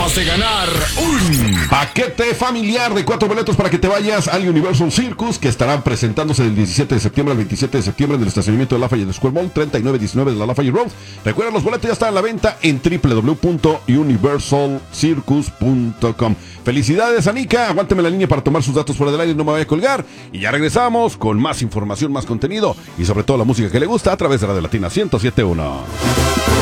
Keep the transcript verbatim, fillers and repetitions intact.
acabas de ganar un paquete familiar de cuatro boletos para que te vayas al Universal Circus, que estarán presentándose del diecisiete de septiembre al veintisiete de septiembre en el estacionamiento de Lafayette Square Mall, treinta y nueve diecinueve de la Lafayette Road. Recuerda, los boletos ya están a la venta en w w w punto universal circus punto com. Felicidades, Anika. Aguánteme la línea para tomar sus datos fuera del aire, no me voy a colgar. Y ya regresamos con más información, más contenido y sobre todo la música que le gusta a través de Radio Latina ciento siete punto uno.